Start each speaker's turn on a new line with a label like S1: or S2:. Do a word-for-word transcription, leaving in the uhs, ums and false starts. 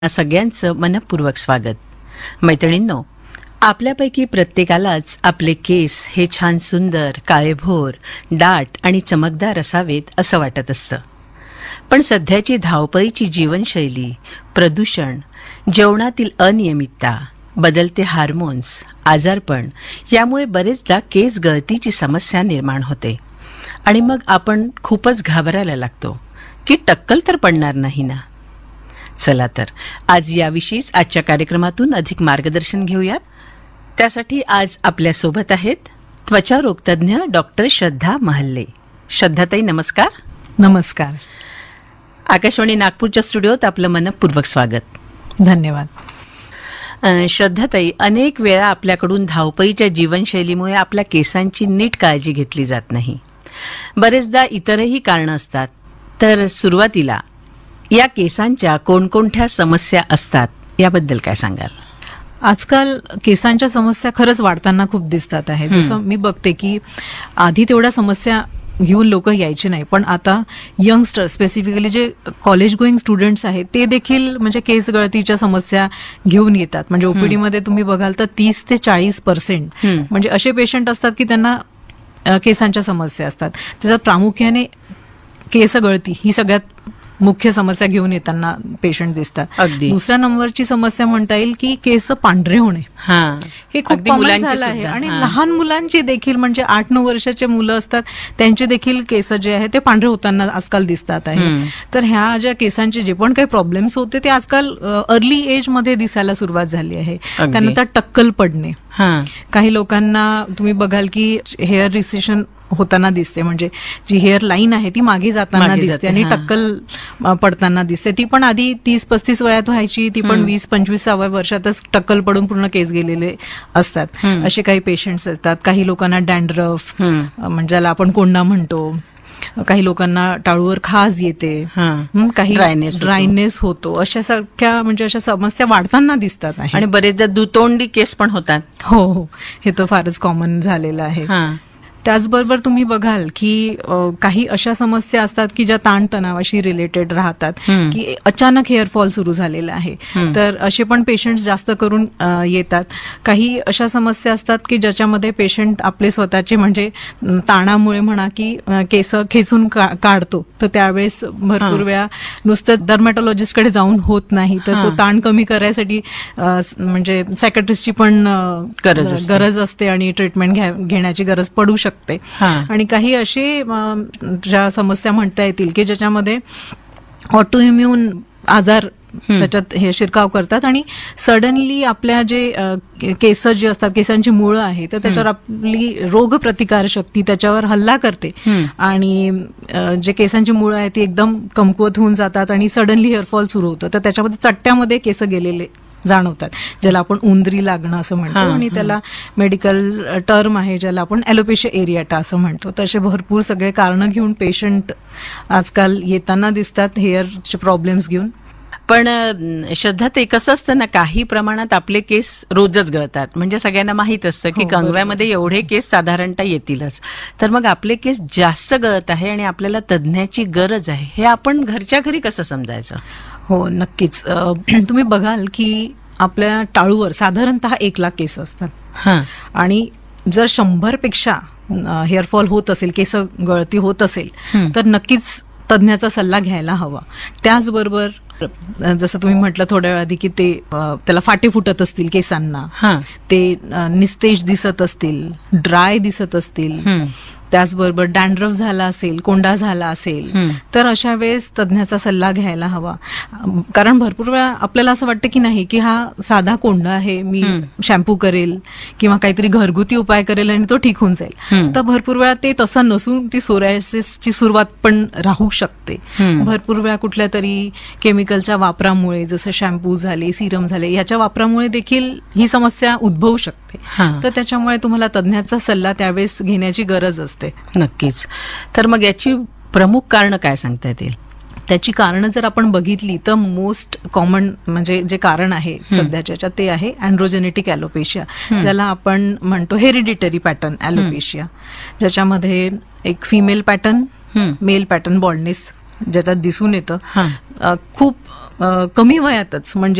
S1: सगळ्यांचं मनपूर्वक स्वागत. मैत्रिणींनो, आपल्यापैकी प्रत्येकालाच आपले केस हे छान सुंदर, काळेभोर, दाट आणि चमकदार असावेत असं वाटत असतं. पण सध्याची धावपळीची जीवनशैली, प्रदूषण, जेवणातील अनियमितता, बदलते हार्मोन्स, आजारपण यामुळे बरेचदा केस गळतीची समस्या निर्माण होते. आणि मग आपण खूपच घाबरायला लागतो की टक्कल तर पडणार नाही ना. चला तर आज याविषयीच आजच्या कार्यक्रमातून अधिक मार्गदर्शन घेऊयात. त्यासाठी आज आपल्यासोबत आहेत त्वचारोग तज्ज्ञ डॉक्टर श्रद्धा महल्ले. श्रद्धाताई, नमस्कार.
S2: नमस्कार.
S1: आकाशवाणी नागपूरच्या स्टुडिओत आपलं मनपूर्वक स्वागत.
S2: धन्यवाद.
S1: श्रद्धाताई, अनेक वेळा आपल्याकडून धावपळीच्या जीवनशैलीमुळे आपल्या केसांची नीट काळजी घेतली जात नाही. बरेचदा इतरही कारणं असतात. तर सुरुवातीला या केसांच्या कोणकोणत्या समस्या असतात याबद्दल काय सांगाल?
S2: आजकाल केसांच्या समस्या खरंच वाढताना खूप दिसतात आहे. जसं मी बघते की आधी तेवढ्या समस्या घेऊन लोक यायचे नाही, पण आता यंगस्टर स्पेसिफिकली जे कॉलेज गोईंग स्टुडंट्स आहेत ते देखील म्हणजे केस गळतीच्या समस्या घेऊन येतात. म्हणजे ओपीडी मध्ये तुम्ही बघाल तर तीस ते चाळीस पर्सेंट म्हणजे असे पेशंट असतात की त्यांना केसांच्या समस्या असतात. त्याच्यात प्रामुख्याने केस गळती ही सगळ्यात मुख्य समस्या घेऊन येताना पेशंट दिसतात.
S1: अगदी
S2: दुसऱ्या नंबरची समस्या म्हणता येईल की केस पांढरे होणे. हे खूप कॉमन झालं आहे. आणि लहान मुलांची देखील म्हणजे आठ नऊ वर्षाचे मुलं असतात त्यांचे देखील केस जे आहे ते पांढरे होताना आजकाल दिसतात आहे. तर ह्या ज्या केसांचे जे पण काही प्रॉब्लेम्स होते ते आजकाल अर्ली एज मध्ये दिसायला सुरुवात झाली आहे. त्यानंतर टक्कल पडणे, काही लोकांना तुम्ही बघाल की हेअर रिसेशन होताना दिसते, म्हणजे जी हेअर लाईन आहे ती मागे जाताना दिसते आणि टक्कल पडताना दिसते. ती पण आधी तीस पस्तीस वयात व्हायची, ती पण वीस पंचवीसाव्या वर्षातच टक्कल पडून पूर्ण केस गेलेले असतात. असे काही पेशंट्स असतात. काही लोकांना डॅन्ड्रफ म्हणजे ज्याला आपण कोंडा म्हणतो, काही लोकांना टाळूवर खाज येते, काही ड्रायनेस होतो. अशा सारख्या म्हणजे अशा समस्या वाढताना दिसतात आहे.
S1: आणि बरेचदा दुतोंडी केस पण होतात.
S2: हो हो, हे तर फारच कॉमन झालेलं आहे. त्याचबरोबर तुम्ही बघाल की काही अशा समस्या असतात की ज्या ताणतणावाशी रिलेटेड राहतात, की अचानक हेअरफॉल सुरू झालेला आहे. तर असे पण पेशंट्स जास्त करून येतात. काही अशा समस्या असतात की ज्याच्यामध्ये पेशंट आपले स्वतःचे म्हणजे ताणामुळे म्हणा की केस खेचून काढतो, तर त्यावेळेस भरपूर वेळा नुसतं डर्मॅटॉलॉजिस्टकडे जाऊन होत नाही, तर तो ताण कमी करायसाठी म्हणजे सायकॅट्रिस्टची पण गरज असते आणि ट्रीटमेंट घेण्याची गरज पडू शकते. आणि काही अशी ज्या समस्या म्हणता येतील की ज्याच्यामध्ये ऑटोइम्युन आजार त्याच्यात हे शिरकाव करतात आणि सडनली आपल्या जे केस जे असतात, केसांची मुळं आहे, तर त्याच्यावर आपली रोग प्रतिकार शक्ती त्याच्यावर हल्ला करते आणि जे केसांची मुळं आहे ती एकदम कमकुवत होऊन जातात आणि सडनली हेअरफॉल सुरू होतं. तर त्याच्यामध्ये चट्ट्यामध्ये केस गेलेले जाणवतात, ज्याला आपण उंदरी लागणं असं म्हणतो. आणि त्याला मेडिकल टर्म आहे ज्याला आपण ॲलोपेशिया एरियाटा असं म्हणतो. तर असे भरपूर सगळे कारणं घेऊन पेशंट आजकाल येताना दिसतात हेअरचे प्रॉब्लेम्स घेऊन.
S1: पण श्रद्धा, ते कसं असतं ना, काही प्रमाणात आपले केस रोजच गळतात. म्हणजे सगळ्यांना माहित असतं की कंगव्यामध्ये एवढे केस साधारणतः येतीलच. तर मग आपले केस जास्त गळत आहे आणि आपल्याला तज्ज्ञाची गरज आहे, हे आपण घरच्या घरी कसं समजायचं?
S2: हो, नक्कीच. तुम्ही बघाल की आपल्या टाळूवर साधारणतः एक लाख केस असतात आणि जर शंभर पेक्षा हेअरफॉल होत असेल, केस गळती होत असेल, तर नक्कीच तज्ज्ञाचा सल्ला घ्यायला हवा. त्याचबरोबर जसं तुम्ही म्हटलं थोड्या वेळ आधी की ते त्याला फाटे फुटत असतील केसांना, ते निस्तेज दिसत असतील, ड्राय दिसत असतील, त्याचबरोबर डॅन्ड्रफ झाला असेल, कोंडा झाला असेल, तर अशा वेळेस तज्ज्ञाचा सल्ला घ्यायला हवा. कारण भरपूर वेळा आपल्याला असं वाटतं की नाही की हा साधा कोंडा आहे, मी शॅम्पू करेल किंवा काहीतरी घरगुती उपाय करेल आणि तो ठीक होऊन जाईल. तर भरपूर वेळा ते तसं नसून ती सोरायसिसची सुरुवात पण राहू शकते. भरपूर वेळा कुठल्या तरी केमिकलच्या वापरामुळे, जसं शॅम्पू झाले, सिरम झाले, याच्या वापरामुळे देखील ही समस्या उद्भवू शकते. तर त्याच्यामुळे तुम्हाला तज्ज्ञाचा सल्ला त्यावेळेस घेण्याची गरज असते.
S1: नक्कीच. तर मग याची प्रमुख कारण काय सांगता येतील?
S2: त्याची कारणं जर आपण बघितली तर मोस्ट कॉमन म्हणजे जे कारण आहे सध्याच्या ते आहे अँड्रोजेनेटिक ॲलोपेशिया, ज्याला आपण म्हणतो हेरिडिटरी पॅटर्न ॲलोपेशिया, ज्याच्यामध्ये एक female pattern, mail pattern baldness ज्याच्यात दिसून येतं. खूप अ, कमी वयातच म्हणजे